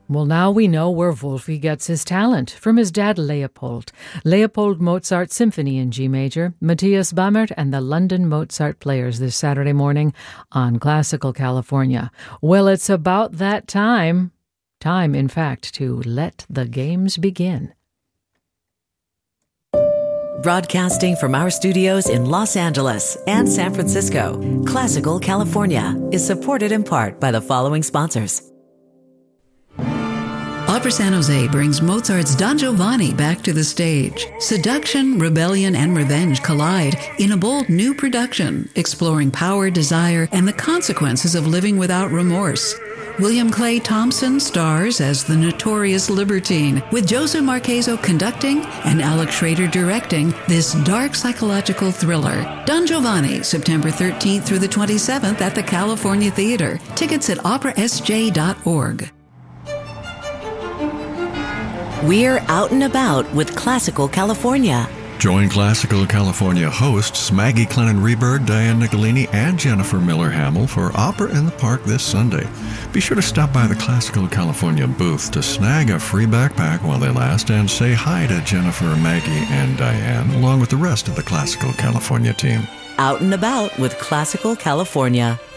Well, now we know where Wolfi gets his talent, from his dad Leopold. Leopold Mozart Symphony in G major, Matthias Bammert and the London Mozart Players this Saturday morning on Classical California. Well, it's about that time. Time, in fact, to let the games begin. Broadcasting from our studios in Los Angeles and San Francisco, Classical California is supported in part by the following sponsors. Opera San Jose brings Mozart's Don Giovanni back to the stage. Seduction, rebellion, and revenge collide in a bold new production, exploring power, desire, and the consequences of living without remorse. William Clay Thompson stars as the notorious libertine, with Joseph Marcheso conducting and Alex Schrader directing this dark psychological thriller. Don Giovanni, September 13th through the 27th at the California Theater. Tickets at operasj.org. We're out and about with Classical California. Join Classical California hosts Maggie Clennon-Reberg, Diane Nicolini, and Jennifer Miller-Hamill for Opera in the Park this Sunday. Be sure to stop by the Classical California booth to snag a free backpack while they last and say hi to Jennifer, Maggie, and Diane, along with the rest of the Classical California team. Out and about with Classical California.